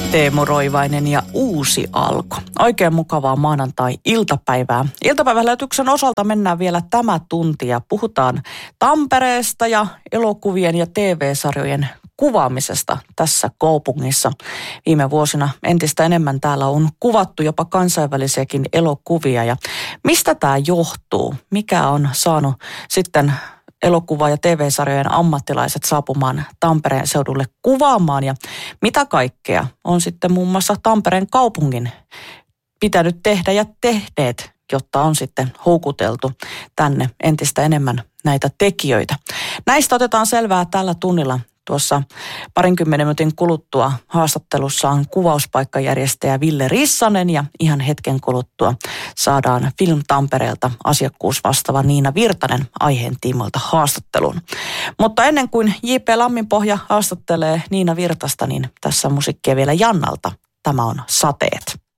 Teemu Roivainen ja Uusi alku. Oikein mukavaa maanantai-iltapäivää. Iltapäivälähetyksen osalta mennään vielä tämä tunti ja puhutaan Tampereesta ja elokuvien ja TV-sarjojen kuvaamisesta tässä kaupungissa. Viime vuosina entistä enemmän täällä on kuvattu jopa kansainvälisiäkin elokuvia ja mistä tämä johtuu? Mikä on saanut sitten elokuva- ja TV-sarjojen ammattilaiset saapumaan Tampereen seudulle kuvaamaan ja mitä kaikkea on sitten muun muassa Tampereen kaupungin pitänyt tehdä ja tehneet, jotta on sitten houkuteltu tänne entistä enemmän näitä tekijöitä. Näistä otetaan selvää tällä tunnilla. Tuossa 20 minuutin kuluttua haastattelussa on kuvauspaikkajärjestäjä Ville Rissanen ja ihan hetken kuluttua saadaan Film Tampereelta asiakkuusvastaava Niina Virtanen aiheen tiimoilta haastatteluun. Mutta ennen kuin J.P. Lamminpohja haastattelee Niina Virtasta, niin tässä on musiikkia vielä Jannalta. Tämä on Sateet.